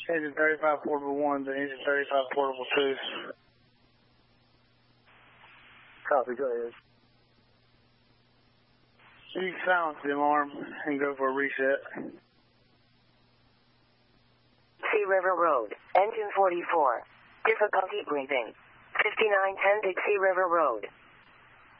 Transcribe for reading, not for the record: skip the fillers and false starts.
Engine 35 portable 1 to engine 35 portable 2. Copy, go ahead. You can silence the alarm and go for a reset. Sea River Road, engine 44. Difficulty breathing. 5910 Dixie River Road.